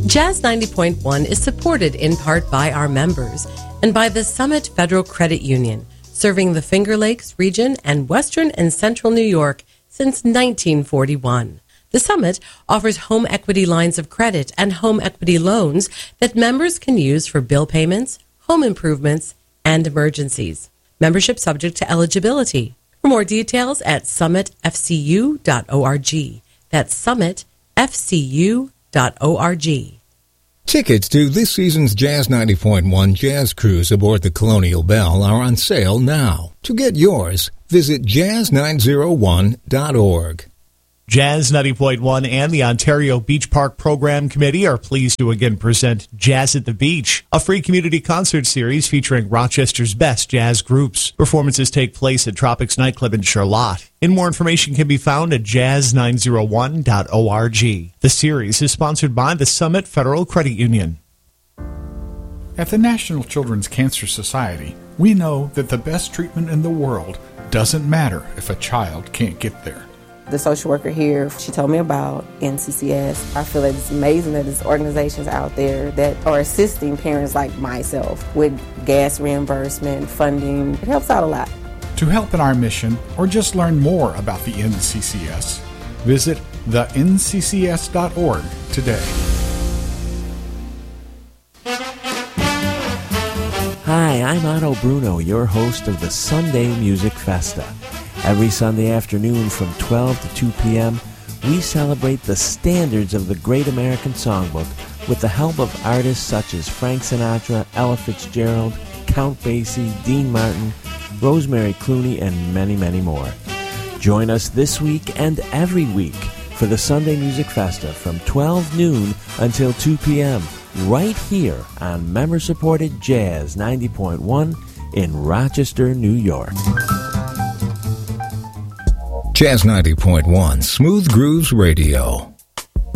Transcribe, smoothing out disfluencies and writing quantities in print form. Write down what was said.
Jazz 90.1 is supported in part by our members and by the Summit Federal Credit Union, serving the Finger Lakes region and Western and Central New York since 1941. The Summit offers home equity lines of credit and home equity loans that members can use for bill payments, home improvements, and emergencies. Membership subject to eligibility. For more details at summitfcu.org. That's summitfcu.org. Tickets to this season's Jazz 90.1 Jazz Cruise aboard the Colonial Belle are on sale now. To get yours, visit jazz901.org. Jazz 90.1 and the Ontario Beach Park Program Committee are pleased to again present Jazz at the Beach, a free community concert series featuring Rochester's best jazz groups. Performances take place at Tropics Nightclub in Charlotte. And more information can be found at jazz901.org. The series is sponsored by the Summit Federal Credit Union. At the National Children's Cancer Society, we know that the best treatment in the world doesn't matter if a child can't get there. The social worker here, she told me about NCCS. I feel that it's amazing that there's organizations out there that are assisting parents like myself with gas reimbursement, funding. It helps out a lot. To help in our mission or just learn more about the NCCS, visit thenccs.org today. Hi, I'm Otto Bruno, your host of the Sunday Music Festa. Every Sunday afternoon from 12 to 2 p.m., we celebrate the standards of the Great American Songbook with the help of artists such as Frank Sinatra, Ella Fitzgerald, Count Basie, Dean Martin, Rosemary Clooney, and many, many more. Join us this week and every week for the Sunday Music Festa from 12 noon until 2 p.m. right here on member-supported Jazz 90.1 in Rochester, New York. Jazz 90.1 Smooth Grooves Radio.